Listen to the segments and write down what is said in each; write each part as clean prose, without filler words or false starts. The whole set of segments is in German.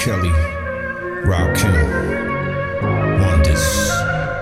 Kelly, Rakim, Wonders.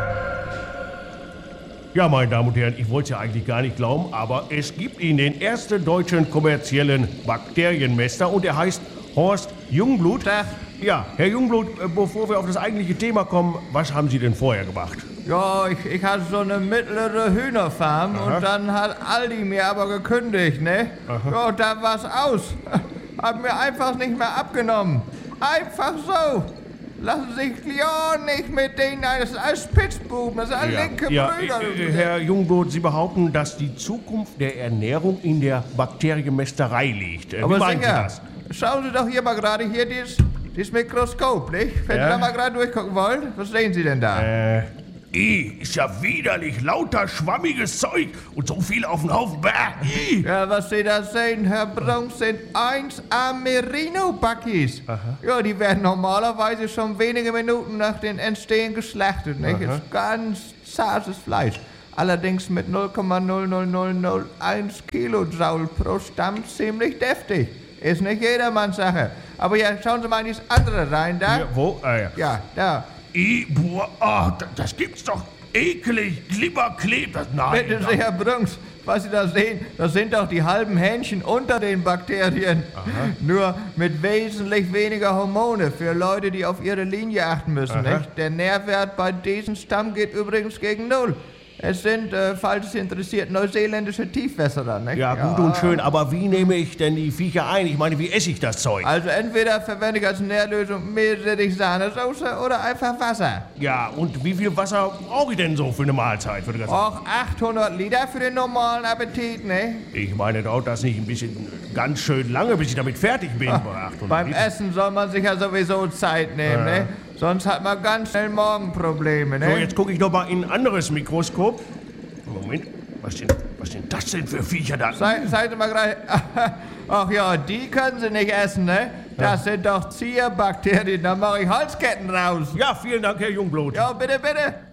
Ja, meine Damen und Herren, ich wollte es ja eigentlich gar nicht glauben, aber es gibt ihn, den ersten deutschen kommerziellen Bakterienmesser, und er heißt Horst Jungblut. Ja, Herr Jungblut, bevor wir auf das eigentliche Thema kommen, was haben Sie denn vorher gemacht? Ja, ich hatte so eine mittlere Hühnerfarm. Aha. Und dann hat Aldi mir aber gekündigt, ne? Aha. Ja, da war's aus. Hab mir einfach nicht mehr abgenommen. Einfach so. Lassen Sie sich ja nicht mit denen, das ist alles Spitzbuben, das sind alle linke Brüder. Herr Jungblut, Sie behaupten, dass die Zukunft der Ernährung in der Bakterienmästerei liegt. Wie Aber meinen Sie sicher, das? schauen Sie doch hier mal gerade hier dieses Mikroskop, nicht? Wenn Ja. Sie da mal gerade durchgucken wollen, was sehen Sie denn da? Ist ja widerlich, lauter schwammiges Zeug und so viel auf den Haufen. Bäh. Ja, was Sie da sehen, Herr Brunks, sind 1A Merino-Backies. Ja, die werden normalerweise schon wenige Minuten nach dem Entstehen geschlachtet, nicht? Ist ganz zartes Fleisch. Allerdings mit 0,00001 Kilojoule pro Stamm ziemlich deftig. Ist nicht jedermanns Sache. Aber ja, schauen Sie mal in dieses andere rein, da. Ja, wo? Ja, da. Das gibt's doch. Ekelig, Glibberkleb, das nein. Bitte sehr, Herr Brunks, was Sie da sehen, das sind doch die halben Hähnchen unter den Bakterien. Nur mit wesentlich weniger Hormone für Leute, die auf ihre Linie achten müssen. Nicht? Der Nährwert bei diesem Stamm geht übrigens gegen 0. Es sind, falls es interessiert, neuseeländische Tiefwässerer, nicht? Ja, gut und schön, aber wie nehme ich denn die Viecher ein? Ich meine, wie esse ich das Zeug? Also entweder verwende ich als Nährlösung Meerrettich-Sahnesoße oder einfach Wasser. Ja, und wie viel Wasser brauche ich denn so für eine Mahlzeit? Für das? Och, 800 Liter für den normalen Appetit, ne? Ich meine, dauert das nicht ein bisschen ganz schön lange, bis ich damit fertig bin? Bei 800 Beim Liter? Essen soll man sich ja sowieso Zeit nehmen, ne? Sonst hat man ganz schnell Morgenprobleme, ne? So, jetzt gucke ich noch mal in ein anderes Mikroskop. Moment, was sind das denn für Viecher da? Seid ihr mal gerade... Ach ja, die können Sie nicht essen, ne? Das sind doch Zierbakterien, da mache ich Holzketten raus. Ja, vielen Dank, Herr Jungblut. Ja, bitte, bitte.